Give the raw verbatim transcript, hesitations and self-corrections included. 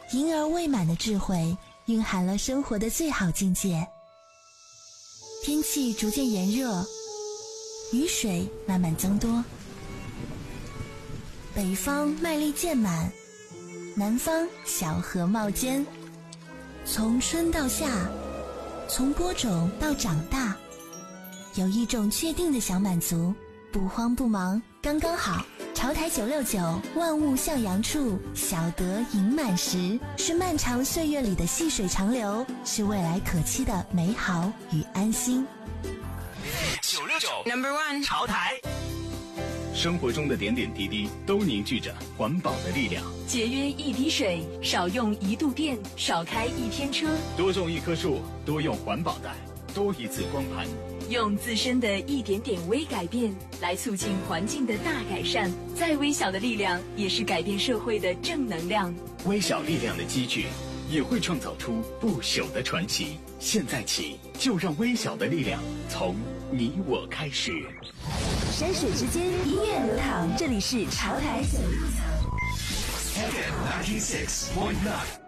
婴儿未满的智慧蕴含了生活的最好境界。天气逐渐炎热，雨水慢慢增多，北方麦粒渐满，南方小荷冒尖。从春到夏，从播种到长大，有一种确定的小满足，不慌不忙，刚刚好。潮台九六九，万物向阳处，小得盈满时，是漫长岁月里的细水长流，是未来可期的美好与安心。 九六九 Number One 潮台，生活中的点点滴滴都凝聚着环保的力量。 节约一滴水，少用一度电，少开一天车， 多种一棵树，多用环保袋，多一次光盘。 用自身的一点点微改变来促进环境的大改善，再微小的力量也是改变社会的正能量。 微小力量的积聚也会创造出不朽的传奇。现在起，就让微小的力量从你我开始。 山水之间，音乐流淌，这里是潮台九六九。 F M ninety six point nine。